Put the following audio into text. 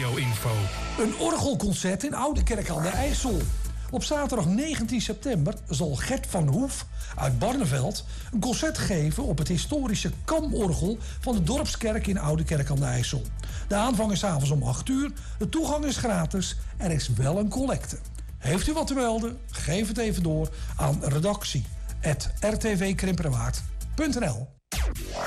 Studio-info. Een orgelconcert in Oudekerk aan de IJssel. Op zaterdag 19 september zal Gert van Hoef uit Barneveld een concert geven op het historische kamorgel van de Dorpskerk in Oudekerk aan de IJssel. De aanvang is 's avonds om 8 uur, de toegang is gratis, er is wel een collecte. Heeft u wat te melden? Geef het even door aan redactie@rtvkrimpenerwaard.nl.